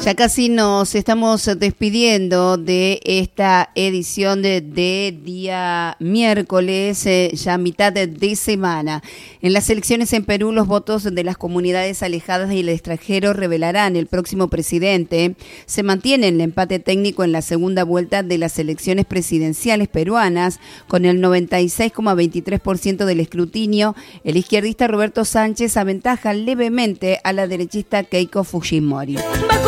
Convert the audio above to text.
Ya casi nos estamos despidiendo de esta edición de día miércoles, ya mitad de semana. En las elecciones en Perú, los votos de las comunidades alejadas del extranjero revelarán el próximo presidente. Se mantiene el empate técnico en la segunda vuelta de las elecciones presidenciales peruanas, con el 96,23% del escrutinio. El izquierdista Roberto Sánchez aventaja levemente a la derechista Keiko Fujimori.